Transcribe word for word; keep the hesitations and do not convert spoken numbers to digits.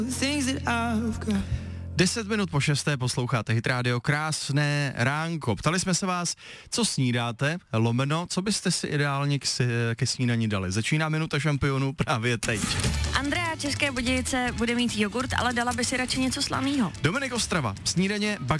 Deset minut po šesté posloucháte Hit Radio, krásné ránko. Ptali jsme se vás, co snídáte, lomeno, co byste si ideálně k si, ke snídani dali. Začíná minuta šampionů právě teď. Andrea České Budějice bude mít jogurt, ale dala by si radši něco slaného. Dominik Ostrava, snídaně,